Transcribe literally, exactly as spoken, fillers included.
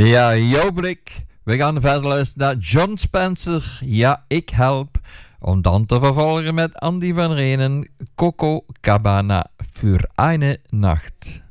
Ja, Jobrik. We gaan verder luisteren naar John Spencer. Ja, ik help. Om dan te vervolgen met Andy van Renen. Coco Cabana voor eine Nacht.